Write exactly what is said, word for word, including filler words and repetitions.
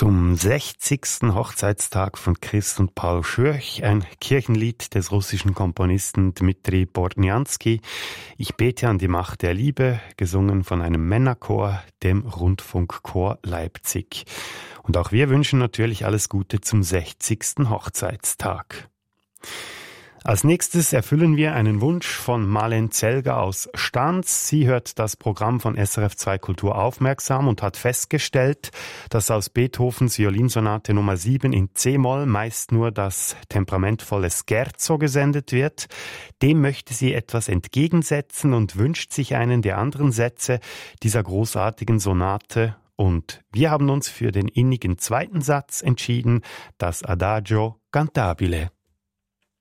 Zum sechzigsten Hochzeitstag von Chris und Paul Schürch, ein Kirchenlied des russischen Komponisten Dmitri Bortniansky. Ich bete an die Macht der Liebe, gesungen von einem Männerchor, dem Rundfunkchor Leipzig. Und auch wir wünschen natürlich alles Gute zum sechzigsten Hochzeitstag. Als nächstes erfüllen wir einen Wunsch von Marlen Zelger aus Stans. Sie hört das Programm von S R F zwei Kultur aufmerksam und hat festgestellt, dass aus Beethovens Violinsonate Nummer sieben in C-Moll meist nur das temperamentvolle Scherzo gesendet wird. Dem möchte sie etwas entgegensetzen und wünscht sich einen der anderen Sätze dieser großartigen Sonate. Und wir haben uns für den innigen zweiten Satz entschieden, das Adagio cantabile.